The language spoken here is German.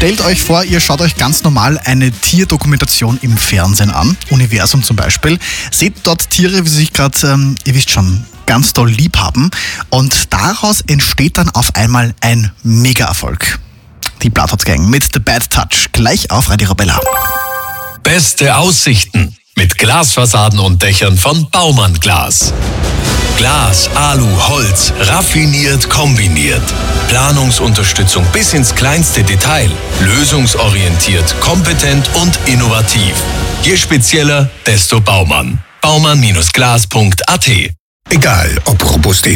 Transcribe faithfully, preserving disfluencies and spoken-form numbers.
Stellt euch vor, ihr schaut euch ganz normal eine Tierdokumentation im Fernsehen an, Universum zum Beispiel, seht dort Tiere, wie sie sich gerade, ähm, ihr wisst schon, ganz toll lieb haben und daraus entsteht dann auf einmal ein Mega-Erfolg. Die Bloodhound Gang mit The Bad Touch, gleich auf Radio Arabella. Beste Aussichten mit Glasfassaden und Dächern von Baumann Glas. Glas, Alu, Holz, raffiniert kombiniert. Planungsunterstützung bis ins kleinste Detail. Lösungsorientiert, kompetent und innovativ. Je spezieller, desto Baumann. Baumann Glas punkt a t. Egal ob robuste